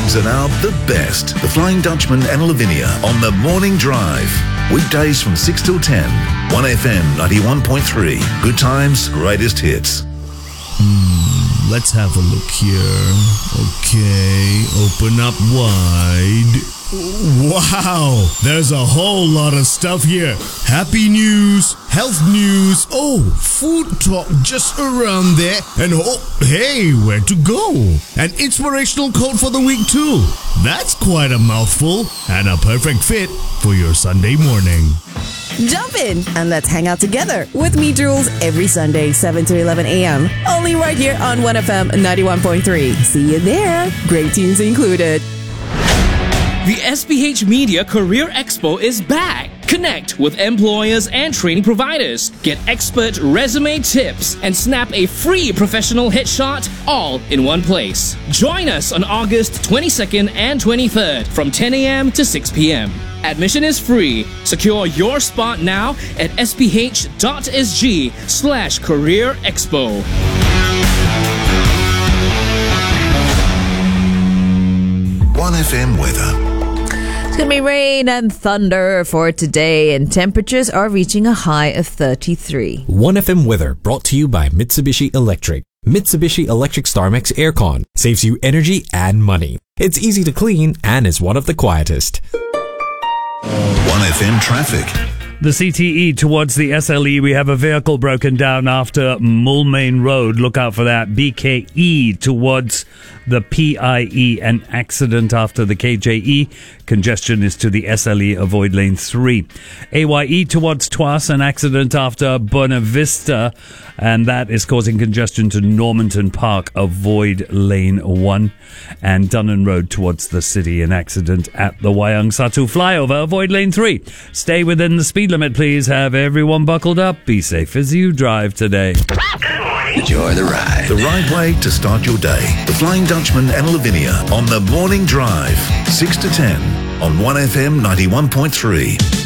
mornings are now the best. The Flying Dutchman and Lavinia on the Morning Drive. Weekdays from 6 till 10. 1FM 91.3. Good times, greatest hits. Let's have a look here. Okay, open up wide. Wow, there's a whole lot of stuff here. Happy news, health news, food talk just around there, and hey, where to go? An inspirational quote for the week too. That's quite a mouthful, and a perfect fit for your Sunday morning. Jump in and let's hang out together with me, Jules, every Sunday, 7 to 11 a.m. Only right here on 1FM 91.3. See you there. Great tunes included. The SPH Media Career Expo is back. Connect with employers and training providers. Get expert resume tips and snap a free professional headshot all in one place. Join us on August 22nd and 23rd from 10 a.m. to 6 p.m. Admission is free. Secure your spot now at sph.sg/career expo. One FM weather. It's going to be rain and thunder for today, and temperatures are reaching a high of 33. 1FM weather brought to you by Mitsubishi Electric. Mitsubishi Electric StarMax Aircon saves you energy and money. It's easy to clean and is one of the quietest. 1FM traffic. The CTE towards the SLE, we have a vehicle broken down after Mulmain Road. Look out for that. BKE towards the PIE, an accident after the KJE. Congestion is to the SLE, avoid lane 3. AYE towards Tuas, an accident after Buena Vista, and that is causing congestion to Normanton Park, avoid lane 1. And Dunnan Road towards the city, an accident at the Wayang Satu flyover, avoid lane 3. Stay within the speed limit, please. Have everyone buckled up. Be safe as you drive today. Enjoy the ride. The right way to start your day. The Flying Dutchman and Lavinia on the Morning Drive. 6 to 10 on 1FM 91.3.